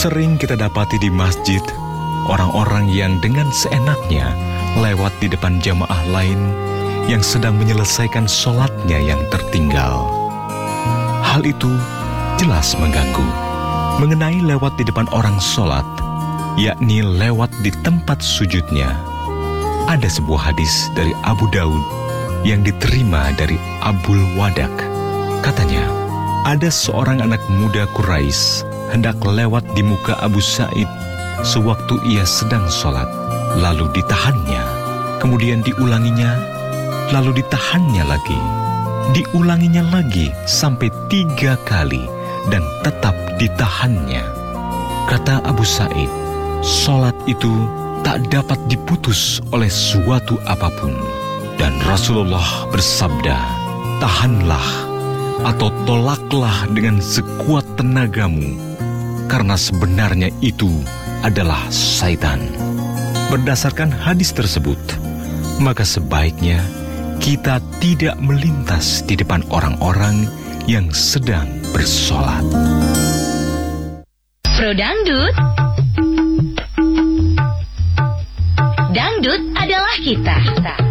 Sering kita dapati di masjid, orang-orang yang dengan seenaknya lewat di depan jamaah lain yang sedang menyelesaikan sholatnya yang tertinggal. Hal itu jelas mengganggu. Mengenai lewat di depan orang sholat, yakni lewat di tempat sujudnya. Ada sebuah hadis dari Abu Daud yang diterima dari Abul Wadak. Katanya, ada seorang anak muda Quraisy hendak lewat di muka Abu Sa'id sewaktu ia sedang sholat, lalu ditahannya, kemudian diulanginya, lalu ditahannya lagi, diulanginya lagi sampai 3 kali, dan tetap ditahannya. Kata Abu Sa'id, sholat itu tak dapat diputus oleh suatu apapun. Dan Rasulullah bersabda, tahanlah atau tolaklah dengan sekuat tenagamu, karena sebenarnya itu adalah syaitan. Berdasarkan hadis tersebut, maka sebaiknya kita tidak melintas di depan orang-orang yang sedang bersolat. Pro Dangdut. Dangdut adalah kita.